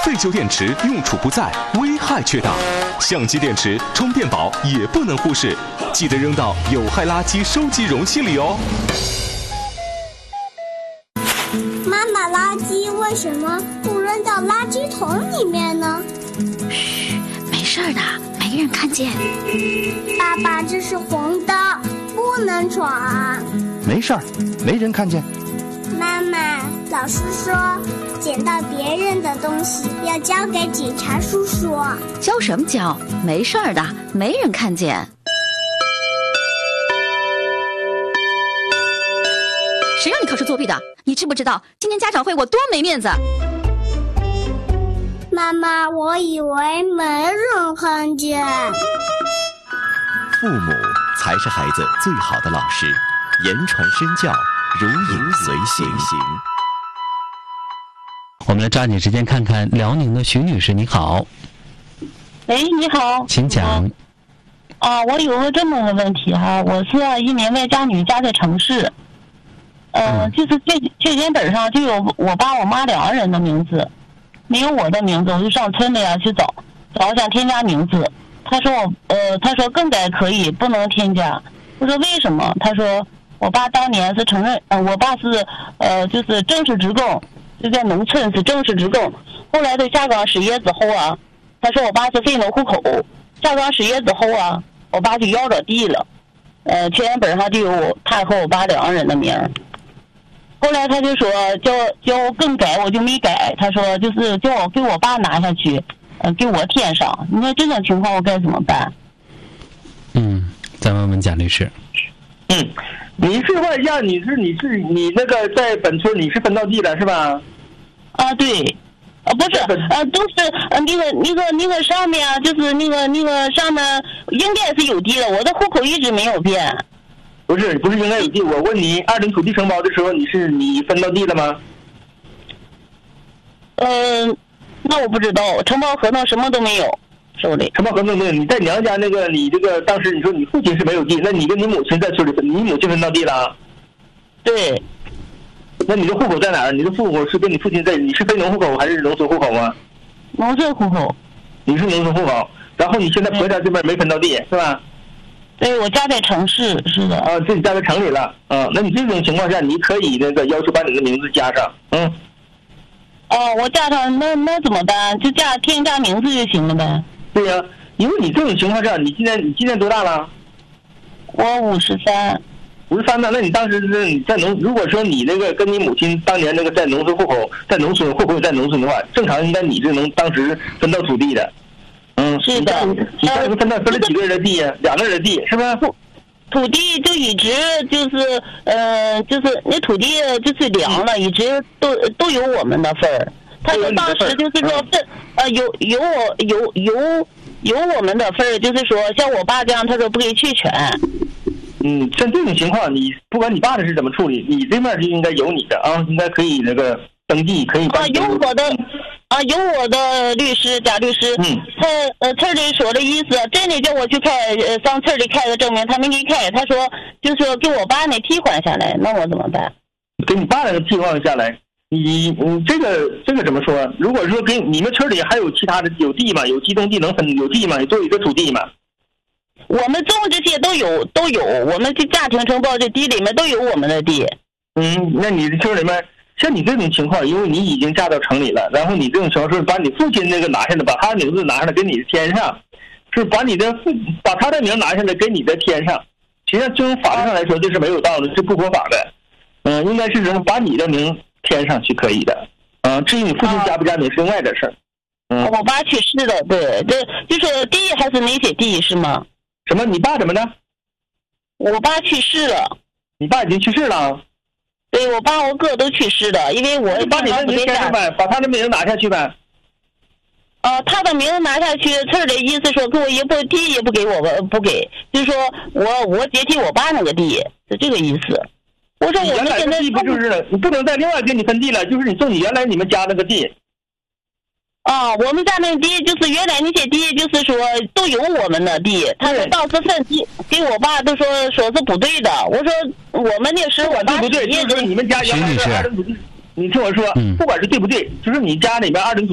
废旧电池用处不在，危害却大。相机电池、充电宝也不能忽视，记得扔到有害垃圾收集容器里哦。 妈妈，垃圾为什么不扔到垃圾桶里面呢？ 嘘，没事的，没人看见。 爸爸，这是红灯，不能闯。 没事儿，没人看见。 妈妈，老师说捡到别人的东西要交给警察叔叔。 交什么交？没事的，没人看见。谁让你考试作弊的？你知不知道今天家长会我多没面子？ 妈妈，我以为没人看见。 父母才是孩子最好的老师，言传身教，如影随形。 我们来抓紧时间看看辽宁的徐女士，你好。 喂，你好， 请讲。 我有个这么个问题哈，我是一名外嫁女，家在城市。就是确诊本上就有我爸我妈两个人的名字，没有我的名字，我就上村里去找想添加名字。他说更改可以，不能添加。我说为什么？他说我爸当年是承认，我爸是就是正式职工，就在农村是正式职工。后来他下岗失业之后啊，他说我爸是非农户口，下岗失业之后啊，我爸就要着地了，确诊本上就有他和我爸两个人的名。后来他就说叫我更改，我就没改。他说就是叫我给我爸拿下去，给我添上。你说这种情况我该怎么办？ 再问问贾律师。 你是外嫁，你那个在本村你是分到地了是吧？ 对，不是，都是那个上面啊，就是那个上面应该是有地了，我的户口一直没有变。 不是应该有地。我问你，20土地承包的时候，你分到地了吗？ 那我不知道，承包合同什么都没有手里。 承包合同没有，你在娘家那个，你这个当时你说你父亲是没有地，那你跟你母亲在村里分，你母亲分到地了？ 对。 那你的户口在哪儿？你的户口是跟你父亲在，你是非农户口还是农村户口啊？ 农村户口。 你是农村户口，然后你现在婆家这边没分到地是吧？ 对，我家在城市，是的。 这你家在城里了，那你这种情况下，你可以那个要求把你的名字加上， 我加上那怎么办？就添加名字就行了呗。 对呀，因为你这种情况下，你今年多大了？ 我53。 53呢？那你当时是你在如果说你那个跟你母亲当年那个在农村户口，在农村户口在农村的话，正常应该你是能当时分到土地的。 是的。 你当时分了几个人的地呀？2个人的地是吧？ 土地就一直就是那土地就是凉了，一直都有我们的份儿。他说当时就是说有我们的份儿，就是说像我爸这样，他说不给去全。 像这种情况，你不管你爸的是怎么处理，你这面就应该有你的应该可以那个登记，可以有我的律师贾律师。他村里说的意思，真的叫我去上村里开个证明，他没给开。他说就说给我爸那替换下来，那我怎么办？给你爸那个替换下来，你这个怎么说？如果说给你们村里还有其他的有地吗？有机动地能分有地吗？做一个土地吗？ 我们种这些都有，我们这家庭承包这地里面都有我们的地。 那你的村里面像你这种情况，因为你已经嫁到城里了，然后你这种情况是把你父亲那个拿下来，把他的名字拿下来给你的添上，是把他的名拿下来给你的添上。实际上从法律上来说这是没有道理，是不合法的。应该是能把你的名添上去可以的。至于你父亲加不加名是另外的事儿。 我爸去世了，对，这就是地还是哪些地是吗？ 什么？你爸怎么的？ 我爸去世了。 你爸已经去世了？ 对，我爸我哥都去世了，因为我把你的名填上呗，把他的名拿下去呗。 他的名拿下去，村里意思说给我一部地也不给我，不给，就是说我接替我爸那个地，是这个意思。我说我们现在地不就是你不能再另外给你分地了，就是你种你原来你们家那个地。 我们家那地就是原来那些地，就是说都有我们的地。他说当时分地给我爸都说是不对的。我说我们那时我爸对不对？就是你们家原来是20土地，你听我说，不管是对不对，就是你家里面20土地。